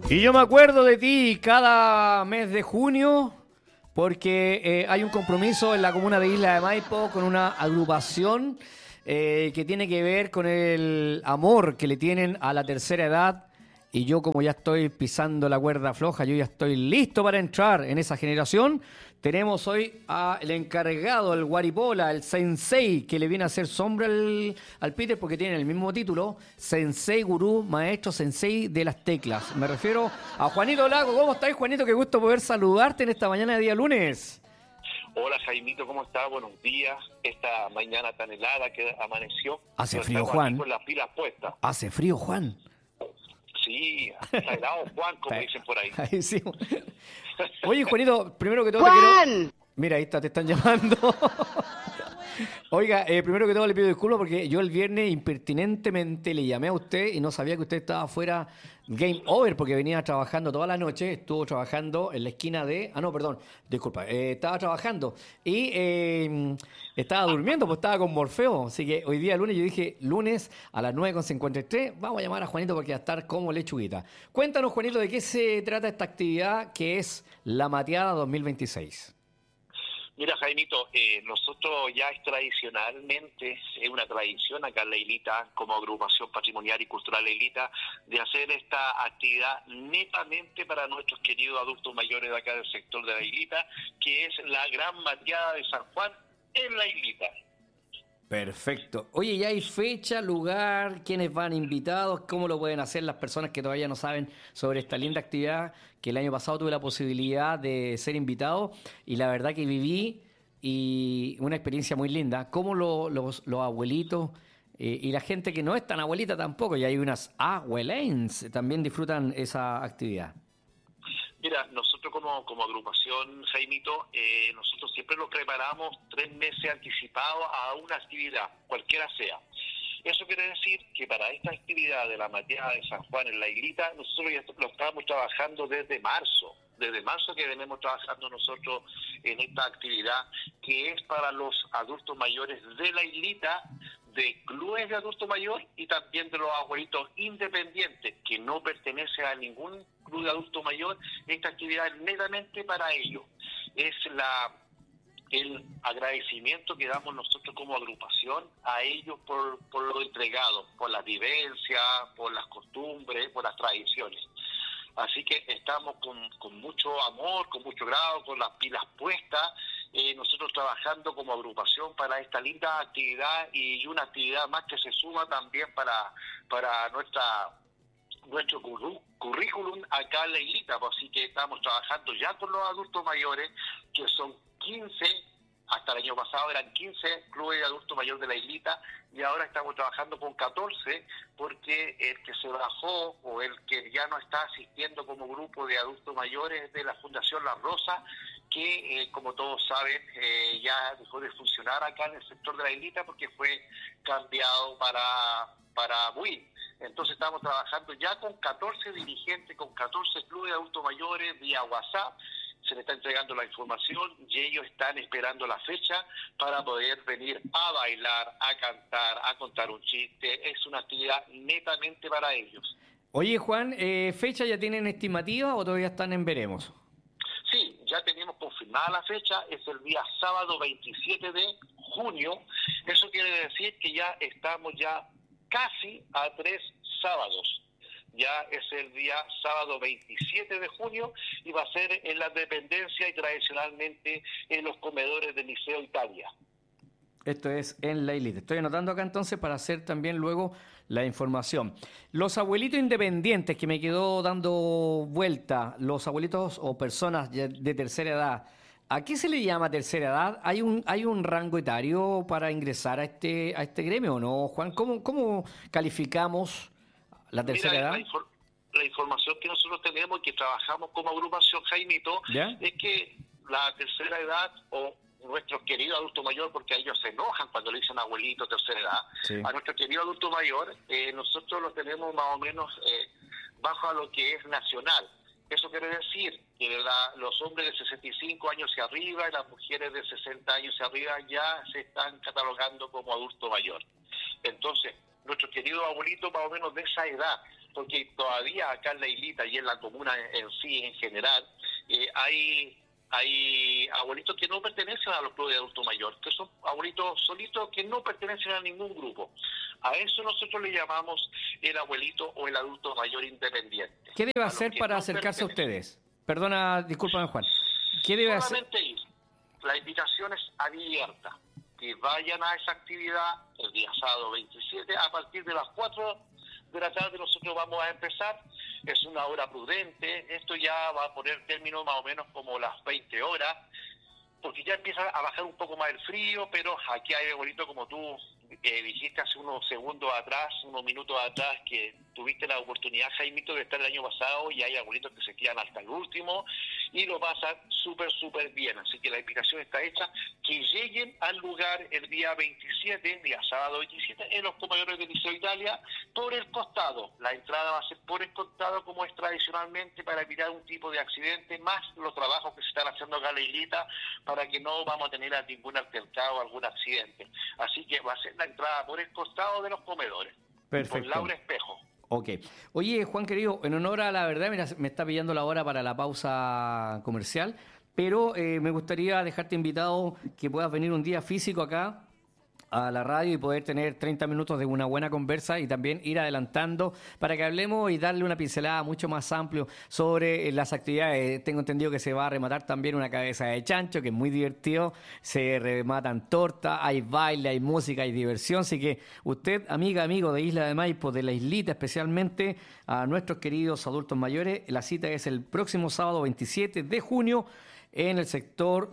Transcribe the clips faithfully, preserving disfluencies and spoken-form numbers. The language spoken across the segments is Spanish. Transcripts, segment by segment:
Y yo me acuerdo de ti cada mes de junio porque eh, hay un compromiso en la comuna de Isla de Maipo con una agrupación eh, que tiene que ver con el amor que le tienen a la tercera edad. Y yo, como ya estoy pisando la cuerda floja, yo ya estoy listo para entrar en esa generación. Tenemos hoy al encargado, el Guaripola, el Sensei, que le viene a hacer sombra al, al Peter porque tiene el mismo título, Sensei, Gurú, Maestro, Sensei de las Teclas. Me refiero a Juanito Lago. ¿Cómo estás, Juanito? Qué gusto poder saludarte en esta mañana de día lunes. Hola, Jaimito, ¿cómo estás? Buenos días. Esta mañana tan helada que amaneció. Hace frío, Juan. Con las pilas puestas. Hace frío, Juan. Sí, está helado, Juan, como dicen por ahí. Ahí sí. Oye, Juanito, primero que todo ¡Juan! te quiero... Mira, ahí está, te están llamando. Oiga, eh, primero que todo le pido disculpas porque yo el viernes impertinentemente le llamé a usted y no sabía que usted estaba fuera game over porque venía trabajando toda la noche, estuvo trabajando en la esquina de... Ah, no, perdón, disculpa, eh, estaba trabajando y eh, estaba durmiendo, pues estaba con Morfeo, así que hoy día lunes yo dije, lunes a las nueve con cincuenta y tres, vamos a llamar a Juanito porque va a estar como lechuguita. Cuéntanos, Juanito, de qué se trata esta actividad que es la Mateada dos mil veintiséis. Mira, Jaimito, eh, nosotros ya es tradicionalmente, es una tradición acá en la Islita, como agrupación patrimonial y cultural La Islita, de hacer esta actividad netamente para nuestros queridos adultos mayores de acá del sector de la Islita, que es la Gran Mateada de San Juan en la Islita. Perfecto. Oye, ¿ya hay fecha, lugar, quiénes van invitados? ¿Cómo lo pueden hacer las personas que todavía no saben sobre esta linda actividad? Que el año pasado tuve la posibilidad de ser invitado y la verdad que viví y una experiencia muy linda. Cómo lo, los, los abuelitos eh, y la gente que no es tan abuelita tampoco, y hay unas abuelens, también disfrutan esa actividad. Mira, nosotros como, como agrupación, Jaimito, eh, nosotros siempre nos preparamos tres meses anticipados a una actividad, cualquiera sea. Eso quiere decir que para esta actividad de la Mateada de San Juan en la Islita, nosotros ya lo estábamos trabajando desde marzo. Desde marzo que venimos trabajando nosotros en esta actividad, que es para los adultos mayores de la Islita, de clubes de adulto mayor y también de los abuelitos independientes que no pertenecen a ningún club de adulto mayor. Esta actividad es netamente para ellos. Es la el agradecimiento que damos nosotros como agrupación a ellos por, por lo entregado, por las vivencias, por las costumbres, por las tradiciones. Así que estamos con, con mucho amor, con mucho grado, con las pilas puestas, eh, nosotros trabajando como agrupación para esta linda actividad y una actividad más que se suma también para, para nuestra nuestro currículum acá en la Islita. Así que estamos trabajando ya con los adultos mayores, que son quince, hasta el año pasado eran quince clubes de adultos mayores de la Islita, y ahora estamos trabajando con catorce, porque el que se bajó o el que ya no está asistiendo como grupo de adultos mayores de la Fundación La Rosa, que eh, como todos saben eh, ya dejó de funcionar acá en el sector de la Islita porque fue cambiado para, para Buin. Entonces estamos trabajando ya con catorce dirigentes, con catorce clubes de adultos mayores vía WhatsApp. Se le está entregando la información y ellos están esperando la fecha para poder venir a bailar, a cantar, a contar un chiste. Es una actividad netamente para ellos. Oye, Juan, eh, ¿fecha ya tienen estimativa o todavía están en veremos? Sí, ya tenemos confirmada la fecha, es el día sábado veintisiete de junio. Eso quiere decir que ya estamos ya casi a tres sábados. Ya es el día sábado veintisiete de junio y va a ser en la dependencia y tradicionalmente en los comedores del Liceo Italia. Esto es en la Islita. Estoy anotando acá entonces para hacer también luego la información. Los abuelitos independientes que me quedó dando vuelta, los abuelitos o personas de tercera edad, ¿a qué se le llama tercera edad? ¿Hay un hay un rango etario para ingresar a este a este gremio o no, Juan? ¿Cómo, cómo calificamos la tercera Mira, edad? La, infor- la información que nosotros tenemos y que trabajamos como agrupación, Jaimito, ¿Ya? es que la tercera edad o nuestro querido adulto mayor, porque a ellos se enojan cuando le dicen abuelito, tercera edad, Sí. a nuestro querido adulto mayor, eh, nosotros lo tenemos más o menos eh, bajo a lo que es nacional. Eso quiere decir que la, los hombres de sesenta y cinco años hacia arriba y las mujeres de sesenta años hacia arriba ya se están catalogando como adulto mayor. Entonces, nuestro querido abuelito más o menos de esa edad, porque todavía acá en la islita y en la comuna en sí, en general, eh, hay... Hay abuelitos que no pertenecen a los clubes de adulto mayor, que son abuelitos solitos que no pertenecen a ningún grupo. A eso nosotros le llamamos el abuelito o el adulto mayor independiente. ¿Qué debe hacer para no acercarse a ustedes? Perdona, discúlpame, Juan. ¿Qué debe Solamente hacer? ir. La invitación es abierta. Que vayan a esa actividad el día sábado veintisiete a partir de las cuatro de la tarde. Nosotros vamos a empezar. Es una hora prudente, esto ya va a poner término más o menos como las veinte horas, porque ya empieza a bajar un poco más el frío, pero aquí hay abuelitos como tú eh, dijiste hace unos segundos atrás, unos minutos atrás, que tuviste la oportunidad, Jaimito, de estar el año pasado, y hay abuelitos que se quedan hasta el último y lo pasan súper, súper bien. Así que la invitación está hecha, que lleguen al lugar el día veintisiete, día sábado veintisiete, en los comedores de Liceo Italia, por el costado. La entrada va a ser por el costado, como es tradicionalmente, para evitar un tipo de accidente, más los trabajos que se están haciendo acá en la islita, para que no vamos a tener ningún altercado o algún accidente. Así que va a ser la entrada por el costado de los comedores. Perfecto. Con Laura Espejo. Ok. Oye, Juan querido, en honor a la verdad, mira, me está pillando la hora para la pausa comercial, pero eh, me gustaría dejarte invitado que puedas venir un día físico acá a la radio y poder tener treinta minutos de una buena conversa y también ir adelantando para que hablemos y darle una pincelada mucho más amplio sobre las actividades. Tengo entendido que se va a rematar también una cabeza de chancho, que es muy divertido, se rematan tortas, hay baile, hay música, hay diversión, así que usted, amiga, amigo de Isla de Maipo, de la islita especialmente, a nuestros queridos adultos mayores, la cita es el próximo sábado veintisiete de junio, en el sector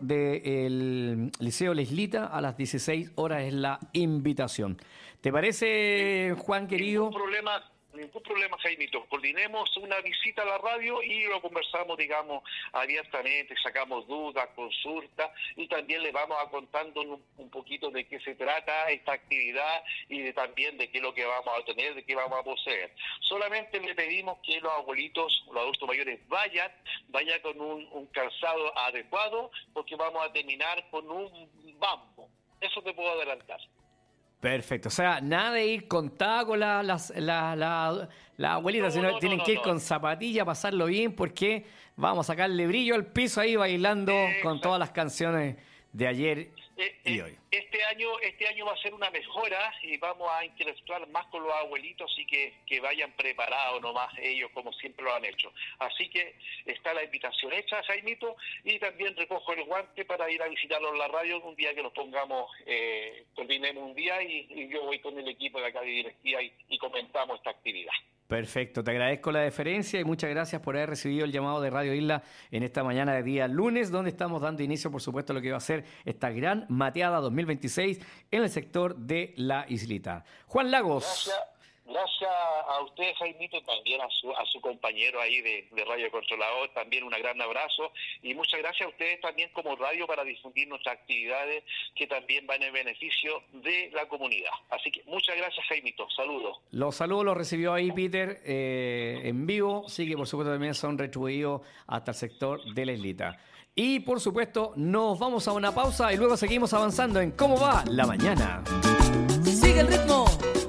del Liceo La Islita, a las dieciséis horas es la invitación. ¿Te parece, Juan querido? Ningún problema, ningún problema, Jaimito. Coordinemos una visita a la radio y lo conversamos, digamos, abiertamente, sacamos dudas, consultas, y también le vamos a contando un, un poquito de qué se trata esta actividad y de, también de qué es lo que vamos a tener, de qué vamos a poseer. Solamente le pedimos que los abuelitos, los adultos mayores, vayan, vayan con un, un calzado adecuado, porque vamos a terminar con un bambo. Eso te puedo adelantar. Perfecto, o sea, nada de ir con taco la, la, la, la, la abuelita, no, sino no, tienen no, que ir no. con zapatilla, pasarlo bien, porque vamos a sacarle brillo al piso ahí bailando eh, con todas las canciones de ayer eh, y eh, hoy. Este año, este año va a ser una mejora y vamos a interactuar más con los abuelitos, así que, que vayan preparados nomás ellos como siempre lo han hecho. Así que está la invitación hecha, Jaimito, y también recojo el guante para ir a visitarlos en la radio un día que nos pongamos, eh, coordinemos un día y, y yo voy con el equipo de acá de directiva y, y comentamos esta actividad. Perfecto, te agradezco la deferencia y muchas gracias por haber recibido el llamado de Radio Isla en esta mañana de día lunes, donde estamos dando inicio, por supuesto, a lo que va a ser esta gran mateada dos mil veintiséis en el sector de la islita. Juan Lagos. Gracias, gracias a usted, Jaimito, también a su, a su compañero ahí de, de Radio Controlador, también un gran abrazo, y muchas gracias a ustedes también como radio para difundir nuestras actividades que también van en beneficio de la comunidad. Así que muchas gracias, Jaimito, saludos. Los saludos los recibió ahí Peter eh, en vivo, sí que por supuesto también son retribuidos hasta el sector de la islita. Y por supuesto nos vamos a una pausa y luego seguimos avanzando en cómo va la mañana. Sigue el ritmo.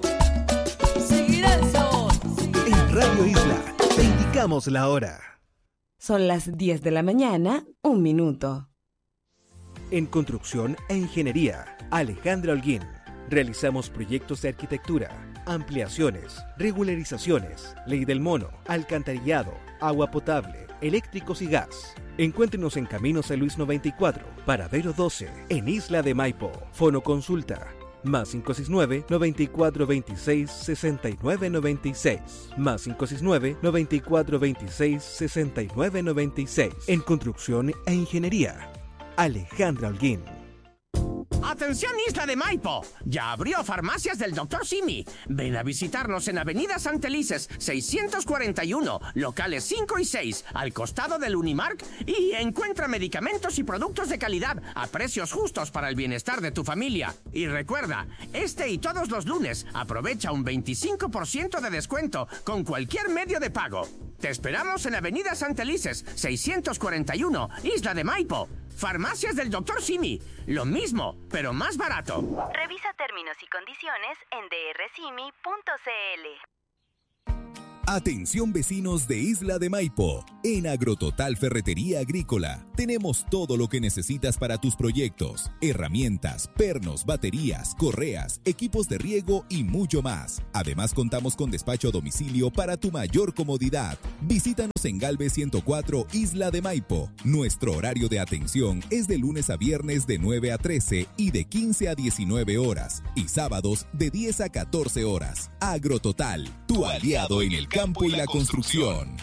En Radio Isla, te indicamos la hora. Son las diez de la mañana, un minuto. En construcción e ingeniería, Alejandra Holguín. Realizamos proyectos de arquitectura, ampliaciones, regularizaciones, ley del mono, alcantarillado, agua potable, eléctricos y gas. Encuéntrenos en Camino San Luis noventa y cuatro, Paradero doce, en Isla de Maipo. Fono consulta más cinco seis nueve, noventa y cuatro veintiséis, sesenta y nueve noventa y seis. Más cinco seis nueve, noventa y cuatro veintiséis, sesenta y nueve noventa y seis. En construcción e ingeniería, Alejandra Holguín. ¡Atención Isla de Maipo! Ya abrió Farmacias del doctor Simi. Ven a visitarnos en Avenida Santelices seiscientos cuarenta y uno, locales cinco y seis, al costado del Unimark, y encuentra medicamentos y productos de calidad a precios justos para el bienestar de tu familia. Y recuerda, este y todos los lunes aprovecha un veinticinco por ciento de descuento con cualquier medio de pago. Te esperamos en Avenida Santelices seiscientos cuarenta y uno, Isla de Maipo. Farmacias del doctor Simi. Lo mismo, pero más barato. Revisa términos y condiciones en d r simi punto c l. Atención vecinos de Isla de Maipo, en Agrototal Ferretería Agrícola tenemos todo lo que necesitas para tus proyectos, herramientas, pernos, baterías, correas, equipos de riego y mucho más. Además contamos con despacho a domicilio para tu mayor comodidad. Visítanos en Galvez ciento cuatro, Isla de Maipo. Nuestro horario de atención es de lunes a viernes de nueve a trece y de quince a diecinueve horas y sábados de diez a catorce horas. Agrototal, tu aliado en el campo y la construcción.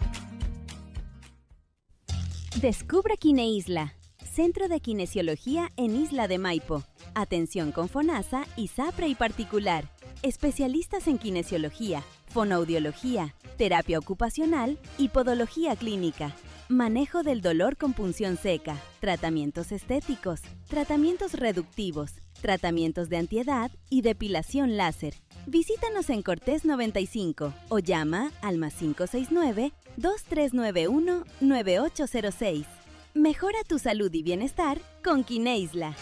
Descubra Kineisla, Centro de Kinesiología en Isla de Maipo. Atención con FONASA, ISAPRE y particular. Especialistas en kinesiología, fonoaudiología, terapia ocupacional y podología clínica. Manejo del dolor con punción seca, tratamientos estéticos, tratamientos reductivos, tratamientos de antiedad y depilación láser. Visítanos en Cortés noventa y cinco o llama al más cinco seis nueve, dos tres nueve uno, nueve ocho cero seis. Mejora tu salud y bienestar con Kineisla.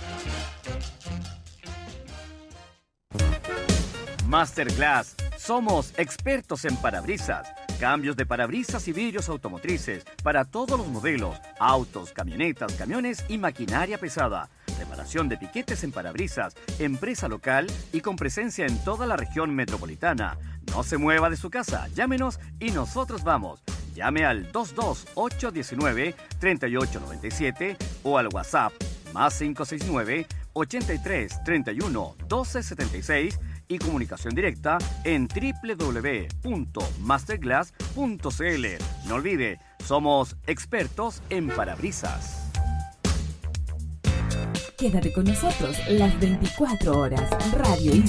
Masterglass. Somos expertos en parabrisas, cambios de parabrisas y vidrios automotrices para todos los modelos, autos, camionetas, camiones y maquinaria pesada. Reparación de piquetes en parabrisas, empresa local y con presencia en toda la región metropolitana. No se mueva de su casa, llámenos y nosotros vamos. Llame al dos dos ocho uno nueve, tres ocho nueve siete o al WhatsApp más cinco seis nueve, ochenta y tres, treinta y uno, doce setenta y seis y comunicación directa en doble u doble u doble u punto masterglass punto c l. No olvide, somos expertos en parabrisas. Quédate con nosotros las veinticuatro horas. Radio Isla.